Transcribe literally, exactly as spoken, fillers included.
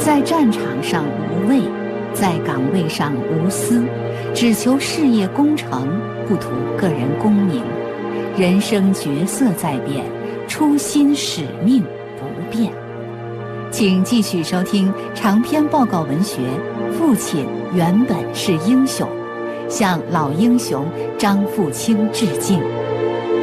在战场上无畏，在岗位上无私，只求事业功成，不图个人功名。人生角色在变，初心使命不变。请继续收听长篇报告文学《父亲原本是英雄》，向老英雄张富清致敬。